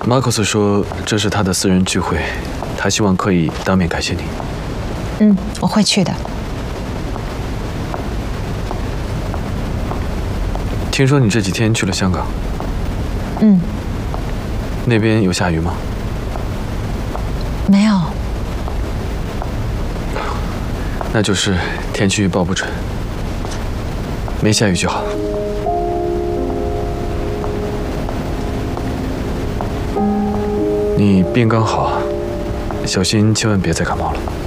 马克思说这是他的私人聚会，他希望可以当面感谢你。 我会去的。 听说你这几天去了香港。那边有下雨吗？ 没有。 那就是天气预报不准，没下雨就好。你病刚好，小心千万别再感冒了。